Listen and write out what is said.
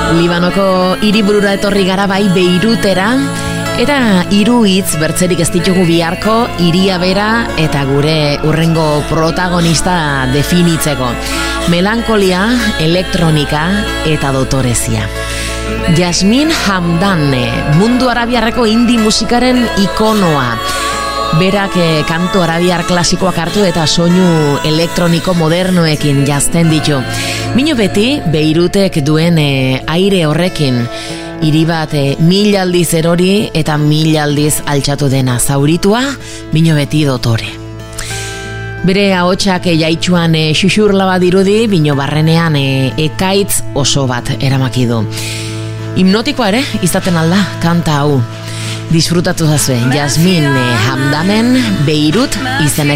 Libanoko hiriburura etorri gara bai Beirutera, eta 3 hitz bertzerik ez ditugu biharko hiria bera eta gure urrengo protagonista definitzeko. Melankolia, elektronika eta dotorezia. Yasmin Hamdan, mundu arabiarreko indie musikaren ikonoa. Berak kantu arabiar klasikoak hartu eta soinu elektroniko modernoekin jazten ditu. Mino beti Beirutek duen aire horrekin, hiri bat 1000 aldiz erori eta 1000 aldiz altxatu dena zauritua, mino beti dotore. Bere ahotsak jaitsuan xuxurla bat dirudi, bino barrenean ekaitz oso bat eramaki du. Hipnotikoa ere izaten alda kanta hau. Disfrutatu zazue, Yasmin Hamdanen Beirut izeneko